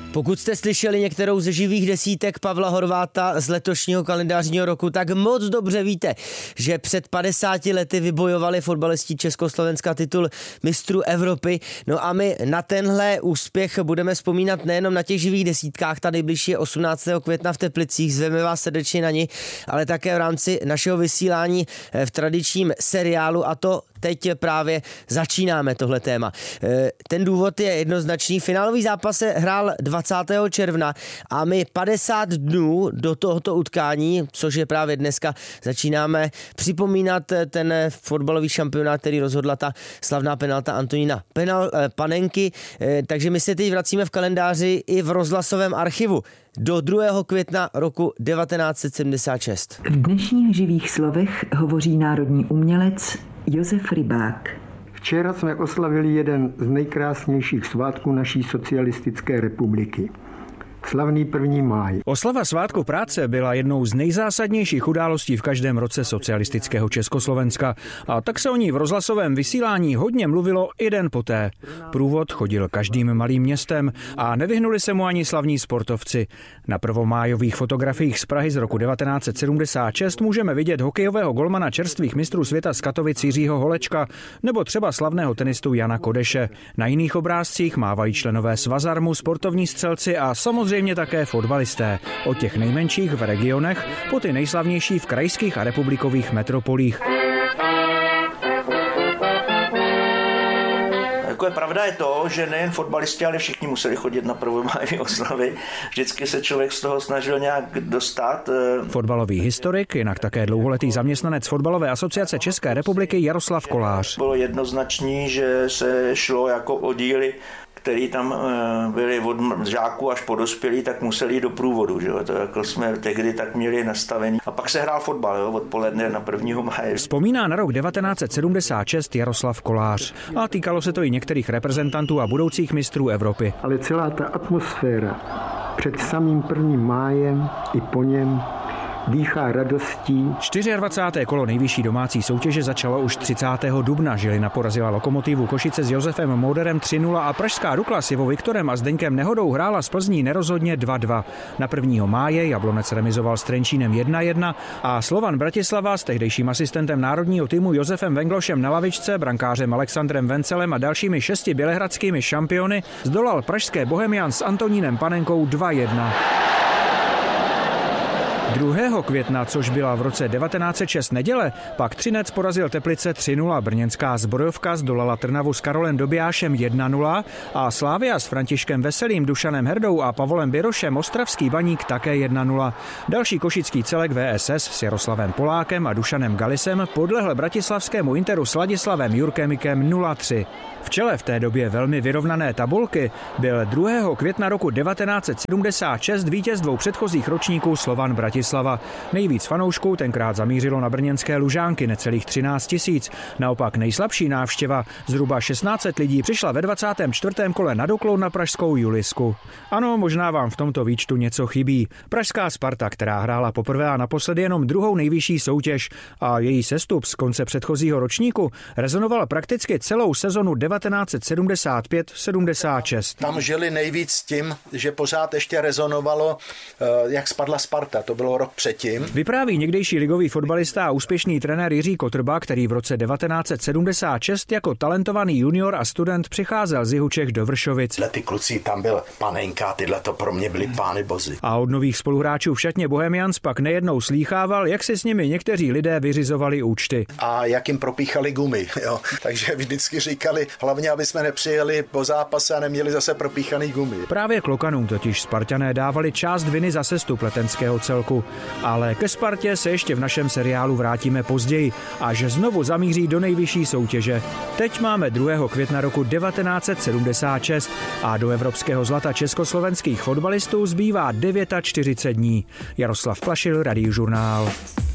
Pokud jste slyšeli některou ze živých desítek Pavla Horváta z letošního kalendářního roku, tak moc dobře víte, že před 50 lety vybojovali fotbalisti Československa titul mistrů Evropy. No a my na tenhle úspěch budeme vzpomínat nejenom na těch živých desítkách, ta nejbližší je 18. května v Teplicích, zveme vás srdečně na ní, ale také v rámci našeho vysílání v tradičním seriálu, a to teď právě začínáme tohle téma. Ten důvod je jednoznačný. Finálový zápas se hrál 20. června a my 50 dnů do tohoto utkání, což je právě dneska, začínáme připomínat ten fotbalový šampionát, který rozhodla ta slavná penalta Antonína Panenky. Takže my se teď vracíme v kalendáři i v rozhlasovém archivu do 2. května roku 1976. V dnešních živých slovech hovoří národní umělec Josef Rybák. Včera jsme oslavili jeden z nejkrásnějších svátků naší socialistické republiky. Slavný 1. máj. Oslava svátku práce byla jednou z nejzásadnějších událostí v každém roce socialistického Československa a tak se o ní v rozhlasovém vysílání hodně mluvilo i den poté. Průvod chodil každým malým městem a nevyhnuli se mu ani slavní sportovci. Na prvomájových fotografiích z Prahy z roku 1976 můžeme vidět hokejového golmana čerstvých mistrů světa z Katovic Jiřího Holečka nebo třeba slavného tenistu Jana Kodeše. Na jiných obrázcích mávají členové Svazarmu, sportovní střelci a samozřejmě také fotbalisté. Od těch nejmenších v regionech po ty nejslavnější v krajských a republikových metropolích. Pravda je to, že nejen fotbalisti, ale všichni museli chodit na prvomájové oslavy. Vždycky se člověk z toho snažil nějak dostat. Fotbalový historik, jinak také dlouholetý zaměstnanec Fotbalové asociace České republiky Jaroslav Kolář. Bylo jednoznačné, že se šlo jako o díly, který tam byli od žáků až po dospělí, tak museli jít do průvodu. Že jo? To jako jsme tehdy tak měli nastavený. A pak se hrál fotbal, jo? Odpoledne na 1. máje. Vzpomíná na rok 1976 Jaroslav Kolář. A týkalo se to i některých reprezentantů a budoucích mistrů Evropy. Ale celá ta atmosféra před samým 1. májem i po něm dýchá radostí. 24. kolo nejvyšší domácí soutěže začalo už 30. dubna. Žilina porazila Lokomotivu Košice s Josefem Moderem 3-0 a pražská Dukla s Ivo Viktorem a Zdeňkem Nehodou hrála z Plzní nerozhodně 2-2. Na 1. máje Jablonec remizoval s Trenčínem 1-1 a Slovan Bratislava s tehdejším asistentem národního týmu Josefem Venglošem na lavičce, brankářem Alexandrem Vencelem a dalšími 6 bělehradskými šampiony zdolal pražské Bohemians s Antonínem Panenkou 2-1. 2. května, což byla v roce 1906 neděle, pak Třinec porazil Teplice 3-0, brněnská Zbrojovka zdolala Trnavu s Karolem Dobijášem 1-0 a Slavia s Františkem Veselým, Dušanem Herdou a Pavlem Birošem ostravský Baník také 1-0. Další košický celek VSS s Jaroslavem Polákem a Dušanem Galisem podlehl bratislavskému Interu s Ladislavem Jurkemikem 0-3. V čele v té době velmi vyrovnané tabulky byl 2. května roku 1976 vítěz 2 předchozích ročníků Slovan Bratislava. Nejvíc fanoušků tenkrát zamířilo na brněnské Lužánky, necelých 13 000. Naopak nejslabší návštěva, zhruba 1600 lidí, přišla ve 24. kole na Duklu na pražskou Julisku. Ano, možná vám v tomto výčtu něco chybí. Pražská Sparta, která hrála poprvé a naposledy jenom 2. nejvyšší soutěž a její sestup z konce předchozího ročníku rezonoval prakticky celou sezonu 1975-76. Tam žili nejvíc tím, že pořád ještě rezonovalo, jak spadla Sparta. To bylo rok předtím. Vypráví někdejší ligový fotbalista a úspěšný trenér Jiří Kotrba, který v roce 1976 jako talentovaný junior a student přicházel z jihu Čech do Vršovic. Ty kluci, tam byl Panenka, tyhle to pro mě byli pány bozy. A od nových spoluhráčů v šatně Bohemians pak nejednou slýchával, jak si s nimi někteří lidé vyřizovali účty. A jak jim propíchali gumy, jo. Takže vždycky říkali, hlavně aby jsme nepřijeli po zápase a neměli zase propíchaný gumy. Právě Klokanům totiž Spartané dávali část viny za sestup letenského celku. Ale ke Spartě se ještě v našem seriálu vrátíme později, až znovu zamíří do nejvyšší soutěže. Teď máme 2. května roku 1976 a do evropského zlata československých fotbalistů zbývá 49 dní. Jaroslav Plašil, Radiožurnál.